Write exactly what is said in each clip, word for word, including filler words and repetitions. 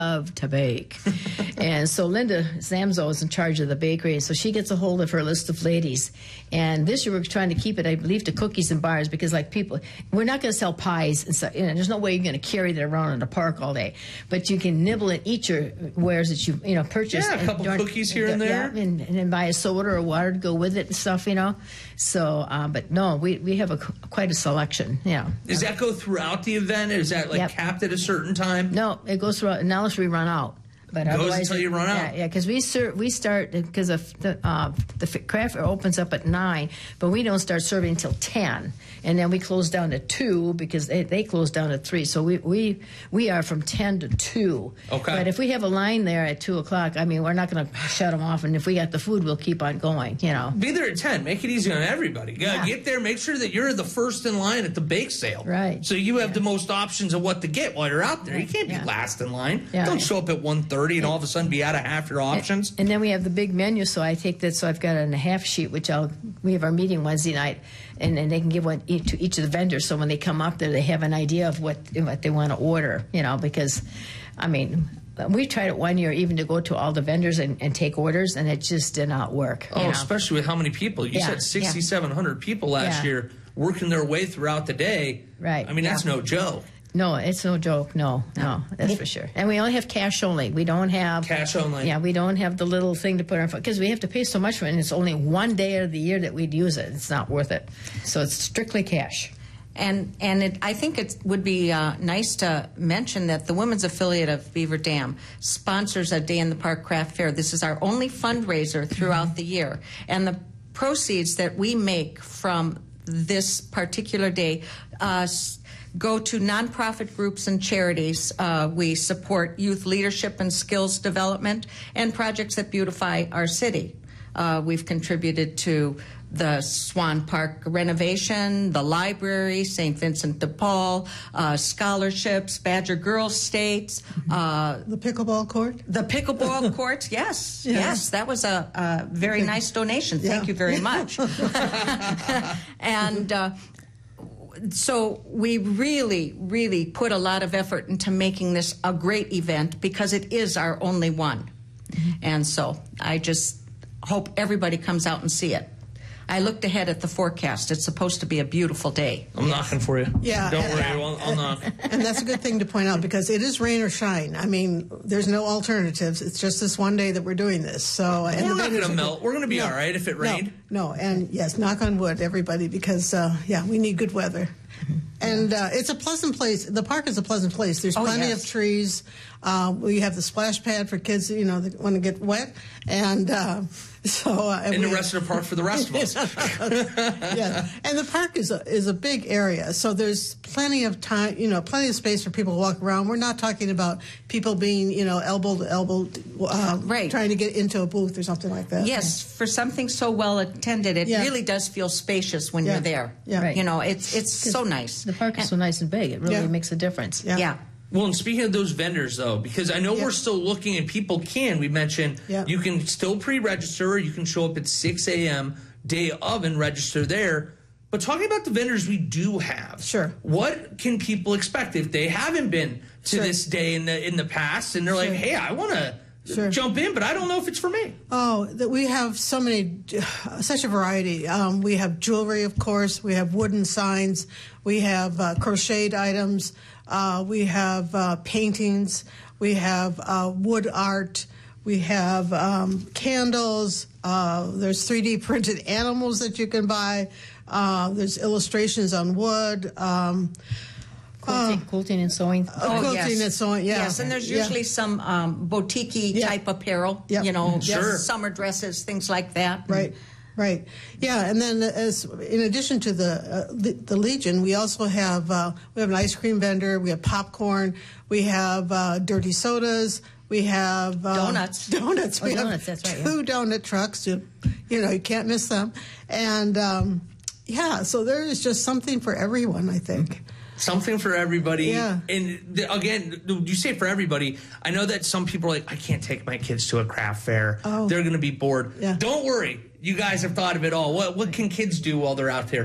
love to bake. And so Linda Zamzo is in charge of the bakery, so she gets a hold of her list of ladies. And this year we're trying to keep it, I believe, to cookies and bars, because like people, we're not going to sell pies and stuff. You know, there's no way you're going to carry that around in the park all day. But you can nibble and eat your wares that you you know purchase. Yeah, a couple and, cookies here and there. Yeah, and, and then buy a soda or water to go with it and stuff. You know, so uh, but no, we we have a quite a selection. Yeah. Does that go throughout the event? Is that like Yep. capped at a certain time? No, it goes throughout, now unless we run out. But Goes otherwise, until you run out. Yeah, yeah, because we ser- we start because the uh, the craft fair opens up at nine, but we don't start serving until ten, and then we close down at two because they, they close down at three. So we, we we are from ten to two. Okay. But if we have a line there at two o'clock, I mean, we're not going to shut them off, and if we got the food, we'll keep on going. You know. Be there at ten. Make it easy on everybody. Yeah. Get there. Make sure that you're the first in line at the bake sale. Right. So you have Yeah. the most options of what to get while you're out there. You Right. can't be Yeah. last in line. Yeah. Don't show up at one thirty and all of a sudden be out of half your options. And then we have the big menu, so I take that. So I've got it in a half sheet, which I'll. We have our meeting Wednesday night, and, and they can give one each, to each of the vendors. So when they come up there, they have an idea of what what they want to order. You know, because, I mean, we tried it one year even to go to all the vendors and, and take orders, and it just did not work. Oh, you know? especially with how many people. You Yeah, said sixty-seven hundred people last Yeah. year working their way throughout the day. Right. I mean, that's Yeah. no joke. No, it's no joke. No, no, that's for sure. And we only have cash only. We don't have Cash only. Yeah, we don't have the little thing to put on because we have to pay so much for it, and it's only one day of the year that we'd use it. It's not worth it. So it's strictly cash. And and it, I think it would be uh, nice to mention that the women's affiliate of Beaver Dam sponsors a Day in the Park Craft Fair. This is our only fundraiser throughout the year, and the proceeds that we make from this particular day uh, go to nonprofit groups and charities. Uh, we support youth leadership and skills development and projects that beautify our city. Uh, we've contributed to the Swan Park renovation, the library, Saint Vincent de Paul, uh, scholarships, Badger Girls States. Uh, The pickleball court? the pickleball court, yes, Yeah. yes, that was a, a very nice donation. Thank Yeah. you very much. And uh, so we really, really put a lot of effort into making this a great event because it is our only one. And so I just hope everybody comes out and see it. I looked ahead at the forecast. It's supposed to be a beautiful day. I'm knocking for you. Yeah. Don't and- worry. I'll, I'll knock. And that's a good thing to point out because it is rain or shine. I mean, there's no alternatives. It's just this one day that we're doing this. So and We're the not vendors going to are melt. good. We're going to be No. all right if it rained. No, no, and yes, knock on wood, everybody, because uh, yeah, we need good weather. And uh, it's a pleasant place. The park is a pleasant place. There's Oh, plenty yes. of trees. Uh, we have the splash pad for kids, you know, that want to get wet. And uh, so, uh, And the we- rest of the park for the rest of us. yeah, and the park is a is a big area, so there's plenty of time, you know, plenty of space for people to walk around. We're not talking about people being, you know, elbow to elbow, uh, Right. trying to get into a booth or something like that. Yes, for something so well attended, it Yeah. really does feel spacious when Yeah. you're there. Yeah. Right. You know, it's it's so nice. The park is so nice and big; it really Yeah. makes a difference. Yeah. Yeah. Well, and speaking of those vendors, though, because I know Yeah. we're still looking and people can, we mentioned Yeah. you can still pre-register or you can show up at six a.m. day of and register there. But talking about the vendors we do have, Sure. what can people expect if they haven't been to Sure. this day in the in the past and they're like, Sure. hey, I want to Sure. jump in, but I don't know if it's for me. Oh, that we have so many, such a variety. Um, we have jewelry, of course. We have wooden signs. We have uh, crocheted items. Uh, we have uh, paintings. We have uh, wood art. We have um, candles. Uh, there's three D printed animals that you can buy. Uh, there's illustrations on wood. Um, Quilting, quilting and sewing. Oh, quilting and sewing, yeah. Yes, and there's Yeah. usually some um, boutique-y Yeah. type apparel, Yeah. you know, Sure. summer dresses, things like that. Right, right, yeah. And then, as in addition to the uh, the, the Legion, we also have uh, we have an ice cream vendor. We have popcorn. We have uh, dirty sodas. We have uh, Donuts. Donuts. Oh, we donuts, have that's right, two donut trucks. You, you know, you can't miss them. And um, yeah, so there is just something for everyone, I think. Something for everybody. Yeah. And the, again, you say for everybody. I know that some people are like, I can't take my kids to a craft fair. Oh. They're going to be bored. Yeah. Don't worry. You guys have thought of it all. What what can kids do while they're out there?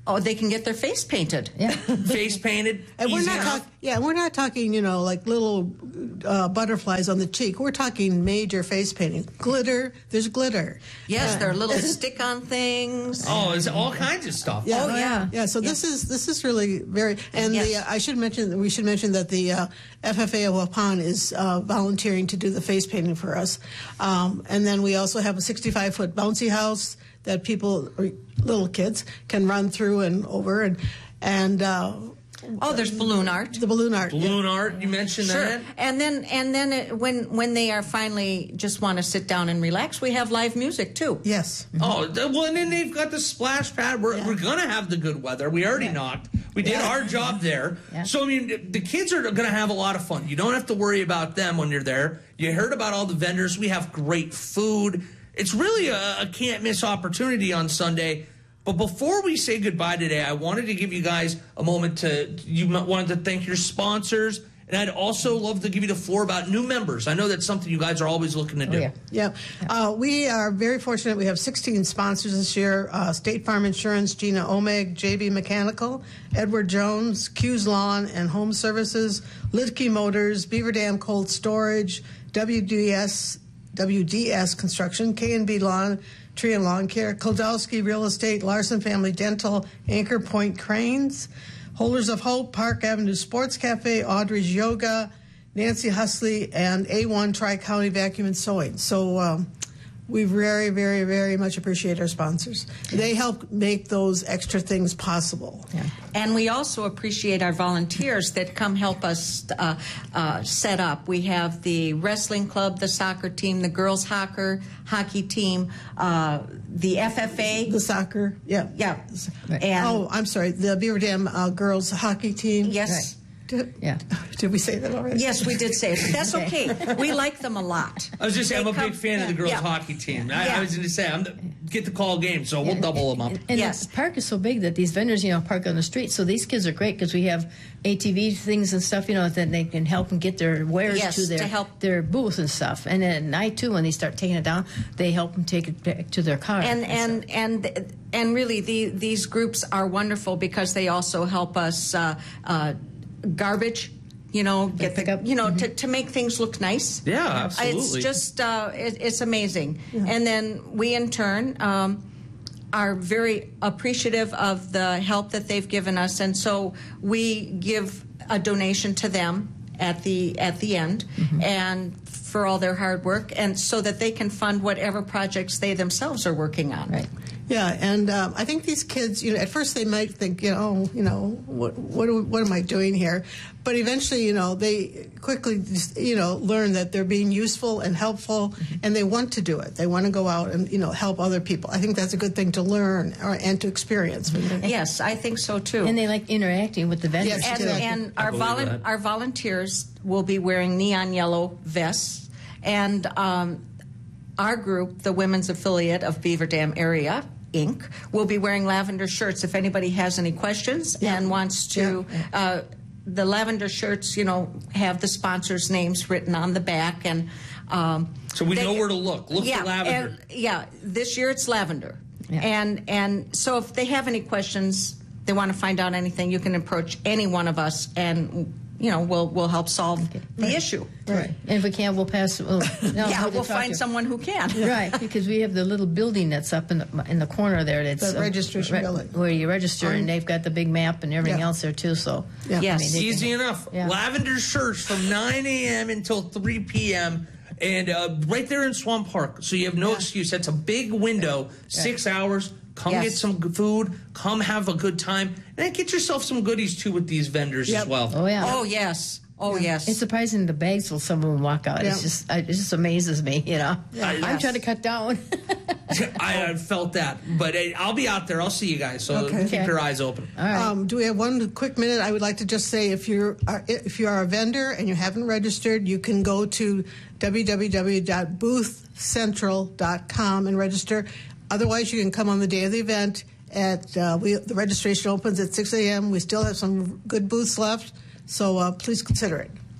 Oh, they can get their face painted. Yeah. Face painted. And we're easy not enough. talking, yeah, we're not talking, you know, like little uh, butterflies on the cheek. We're talking major face painting. Glitter, there's glitter. Yes, there are little stick-on things. Oh, it's all kinds of stuff. Yeah. Oh, yeah. Yeah, so this is this is really very, and Yes. the uh, I should mention, we should mention that the uh, F F A of Waupun is uh, volunteering to do the face painting for us. Um, and then we also have a sixty-five foot bouncy house that people, or little kids, can run through and over, and, and uh, Oh, there's balloon art. the balloon art. Balloon art, you mentioned Sure. that. And then and then it, when when they are finally just want to sit down and relax, we have live music too. Yes. Oh, th- well, and then they've got the splash pad. We're, Yeah. we're going to have the good weather. We already knocked. We did Yeah. our job there. Yeah. So, I mean, the kids are going to have a lot of fun. You don't have to worry about them when you're there. You heard about all the vendors. We have great food. It's really a, a can't-miss opportunity on Sunday. But before we say goodbye today, I wanted to give you guys a moment to, you m- wanted to thank your sponsors. And I'd also love to give you the floor about new members. I know that's something you guys are always looking to do. Oh, yeah. Yeah, uh, we are very fortunate. We have sixteen sponsors this year: uh, State Farm Insurance, Gina Omeg, J B Mechanical, Edward Jones, Q's Lawn and Home Services, Lidke Motors, Beaver Dam Cold Storage, W D S W D S Construction, K and B Lawn, Tree and Lawn Care, Koldowski Real Estate, Larson Family Dental, Anchor Point Cranes, Holders of Hope, Park Avenue Sports Cafe, Audrey's Yoga, Nancy Husley, and A one Tri-County Vacuum and Sewing. So um, we very, very, very much appreciate our sponsors. They help make those extra things possible. Yeah. And we also appreciate our volunteers that come help us uh, uh, set up. We have the wrestling club, the soccer team, the girls hockey, hockey team, uh, the F F A. The soccer, yeah. Yeah. Right. And Oh, I'm sorry, the Beaver Dam uh, girls hockey team. yes. Did, Yeah. did we say that already? Yes, we did say it. But that's okay. We like them a lot. I was just saying, I'm They a come- big fan of the girls' yeah. hockey team. I, Yeah. I was going to say, I'm the, get the call game, so we'll double them up. And, and Yes. the park is so big that these vendors, you know, park on the street. So these kids are great because we have A T V things and stuff, you know, that they can help them get their wares Yes, to their to help- their booth and stuff. And then at night too, when they start taking it down, they help them take it back to their car. and stuff. and and and really the, these groups are wonderful because they also help us uh, uh, garbage, you know, get pick the, up. you know, to, to make things look nice. Yeah, It's absolutely. just uh, it, it's amazing. And then we in turn um, are very appreciative of the help that they've given us, and so we give a donation to them at the at the end, and for all their hard work, and so that they can fund whatever projects they themselves are working on. Right. Yeah, and um, I think these kids, you know, at first they might think, you know, you know, what what do- what am I doing here? But eventually, you know, they quickly, just, you know, learn that they're being useful and helpful, and they want to do it. They want to go out and, you know, help other people. I think that's a good thing to learn or, and to experience. Yes, I think so too. And they like interacting with the vendors. Yes, and, too. exactly. and I our believe volu- that. our volunteers will be wearing neon yellow vests, and um, our group, the women's affiliate of Beaver Dam Area Incorporated, will be wearing lavender shirts. If anybody has any questions Yeah. and wants to. Uh, the lavender shirts, you know, have the sponsors' names written on the back, and um, So we they- know where to look. Look yeah, for lavender. and- yeah, this year it's lavender. Yeah. And and so if they have any questions, they want to find out anything, you can approach any one of us, and you know we'll we'll help solve the issue. Right. And if we can, we'll pass. We'll, no, Yeah, we'll we'll talk find to- someone who can. Right, because we have the little building that's up in the in the corner there. That's The registration building. where you register, and they've got the big map and everything Yeah. else there too. So Yeah. Yes. I mean, they can- Easy enough. Yeah. Lavender shirts from nine a.m. until three p.m. and uh, right there in Swamp Park. So you have no excuse. That's a big window. Six hours. Come Yes. get some g- food. Come have a good time. And then get yourself some goodies too with these vendors Yep. as well. Oh yeah. Oh yes. Oh yes. It's surprising the bags will some of them walk out. It's Yeah. just I- it just amazes me, you know. I'm Yes. trying to cut down. I, I felt that. But hey, I'll be out there. I'll see you guys. So Okay. keep your eyes open. All right. Um, do we have one quick minute? I would like to just say if you're are, if you are a vendor and you haven't registered, you can go to w w w dot booth central dot com and register. Otherwise, you can come on the day of the event. At uh, we, the registration opens at six a.m. We still have some good booths left, so uh, please consider it.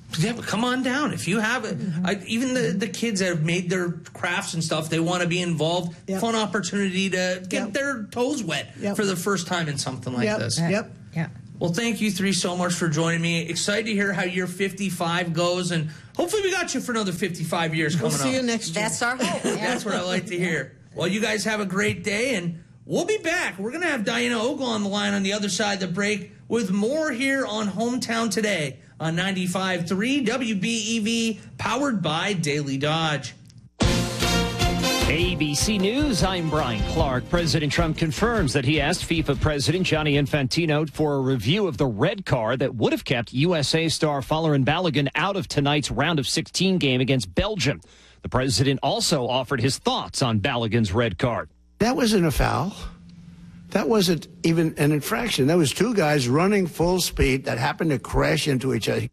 Yeah, come on down. If you have it, mm-hmm. I, even the, the kids that have made their crafts and stuff, they want to be involved. Yep. Fun opportunity to get yep. their toes wet yep. for the first time in something like yep. this. Yep. Yeah. Well, thank you three so much for joining me. Excited to hear how your fifty-five goes, and hopefully we got you for another fifty-five years coming up. We'll see you next year. That's our hope. That's what I like to hear. Well, you guys have a great day, and we'll be back. We're going to have Diana Ogle on the line on the other side of the break with more here on Hometown Today on ninety-five point three W B E V, powered by Daily Dodge. A B C News, I'm Brian Clark. President Trump confirms that he asked FIFA President Gianni Infantino for a review of the red card that would have kept U S A star Folarin Balogun out of tonight's round of sixteen game against Belgium. The president also offered his thoughts on Balogun's red card. That wasn't a foul. That wasn't even an infraction. That was two guys running full speed that happened to crash into each other.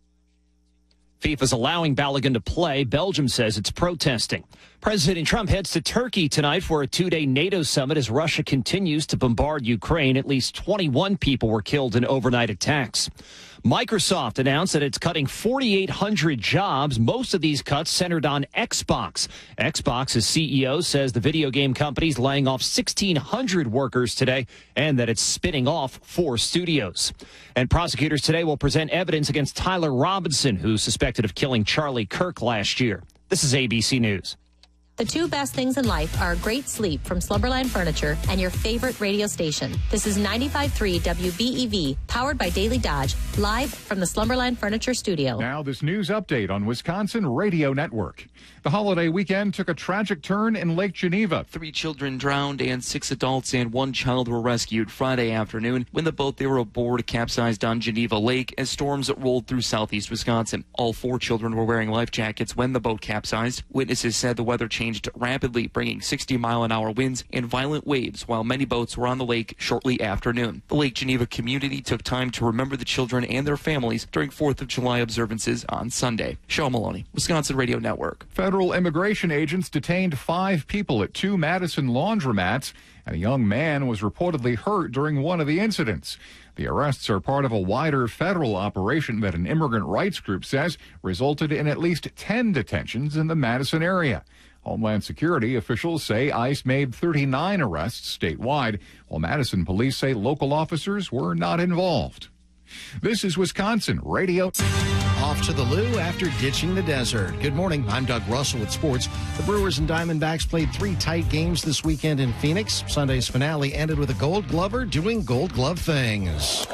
FIFA's allowing Balogun to play. Belgium says it's protesting. President Trump heads to Turkey tonight for a two-day NATO summit as Russia continues to bombard Ukraine. At least twenty-one people were killed in overnight attacks. Microsoft announced that it's cutting forty-eight hundred jobs, most of these cuts centered on Xbox. Xbox's C E O says the video game company's laying off sixteen hundred workers today and that it's spinning off four studios. And prosecutors today will present evidence against Tyler Robinson, who's suspected of killing Charlie Kirk last year. This is A B C News. The two best things in life are great sleep from Slumberland Furniture and your favorite radio station. This is ninety-five point three W B E V, powered by Daily Dodge, live from the Slumberland Furniture studio. Now this news update on Wisconsin Radio Network. The holiday weekend took a tragic turn in Lake Geneva. Three children drowned and six adults and one child were rescued Friday afternoon when the boat they were aboard capsized on Geneva Lake as storms rolled through southeast Wisconsin. All four children were wearing life jackets when the boat capsized. Witnesses said the weather changed changed rapidly, bringing sixty mile an hour winds and violent waves while many boats were on the lake shortly after noon. The Lake Geneva community took time to remember the children and their families during fourth of July observances on Sunday. Sean Maloney, Wisconsin Radio Network. Federal immigration agents detained five people at two Madison laundromats, and a young man was reportedly hurt during one of the incidents. The arrests are part of a wider federal operation that an immigrant rights group says resulted in at least ten detentions in the Madison area. Homeland Security officials say ICE made thirty-nine arrests statewide, while Madison police say local officers were not involved. This is Wisconsin Radio. Off to the Lou after ditching the desert. Good morning. I'm Doug Russell with sports. The Brewers and Diamondbacks played three tight games this weekend in Phoenix. Sunday's finale ended with a Gold Glover doing Gold Glove things.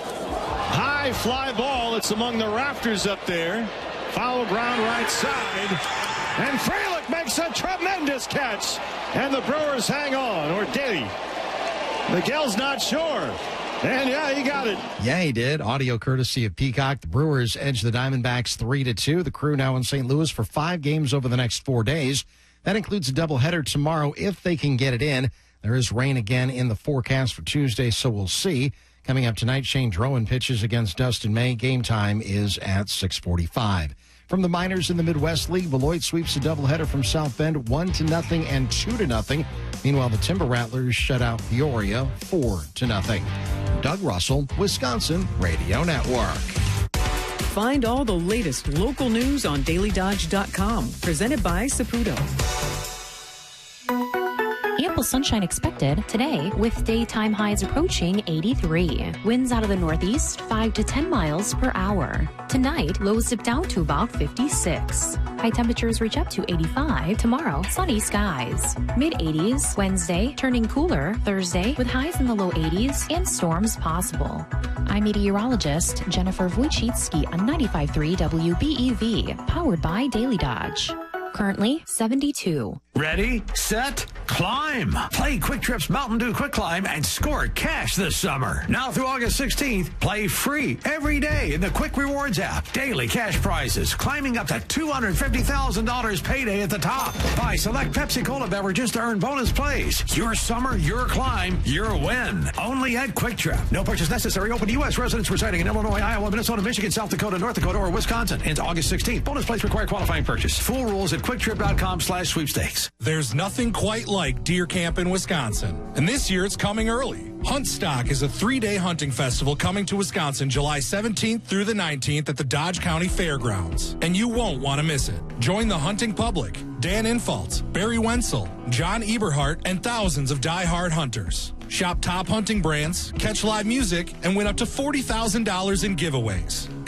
High fly ball. It's among the rafters up there. Foul ground right side. And Frelick makes a tremendous catch. And the Brewers hang on. Or did he? Miguel's not sure. And yeah, he got it. Yeah, he did. Audio courtesy of Peacock. The Brewers edge the Diamondbacks three to two. The Crew now in Saint Louis for five games over the next four days. That includes a doubleheader tomorrow if they can get it in. There is rain again in the forecast for Tuesday, so we'll see. Coming up tonight, Shane Drowan pitches against Dustin May. Game time is at six forty-five. From the minors in the Midwest League, Beloit sweeps a doubleheader from South Bend, one to nothing and two to nothing. Meanwhile, the Timber Rattlers shut out Peoria, four to nothing. Doug Russell, Wisconsin Radio Network. Find all the latest local news on daily dodge dot com. Presented by Saputo. Ample sunshine expected today with daytime highs approaching eighty-three. Winds out of the northeast five to ten miles per hour. Tonight, lows dip down to about fifty-six. High temperatures reach up to eighty-five. Tomorrow, sunny skies. mid eighties. Wednesday, turning cooler. Thursday, with highs in the low eighties and storms possible. I'm meteorologist Jennifer Wojcicki on ninety-five point three W B E V, powered by Daily Dodge. Currently seventy-two. Ready, set, climb. Play Quick Trip's Mountain Dew Quick Climb and score cash this summer. Now through August sixteenth, play free every day in the Quick Rewards app. Daily cash prizes climbing up to two hundred fifty thousand dollars payday at the top. Buy select Pepsi Cola beverages to earn bonus plays. Your summer, your climb, your win. Only at Quick Trip. No purchase necessary. Open to U S residents residing in Illinois, Iowa, Minnesota, Michigan, South Dakota, North Dakota, or Wisconsin. Ends August sixteenth. Bonus plays require qualifying purchase. Full rules at quick trip dot com slash sweepstakes. There's nothing quite like deer camp in Wisconsin, and this year it's coming early. Huntstock is a three-day hunting festival coming to Wisconsin July seventeenth through the nineteenth at the Dodge County Fairgrounds, and you won't want to miss it. Join the hunting public, Dan Infalt, Barry Wenzel, John Eberhart, and thousands of die-hard hunters. Shop top hunting brands, catch live music, and win up to forty thousand dollars in giveaways.